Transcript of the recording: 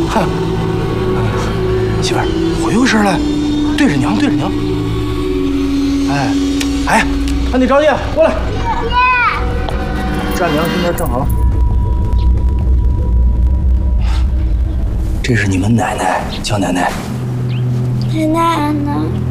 哈，媳妇儿，回过神来，对着娘，对着娘。哎，看你着急，过来。站娘身边站好。这是你们奶奶，叫奶奶。 奶奶呢？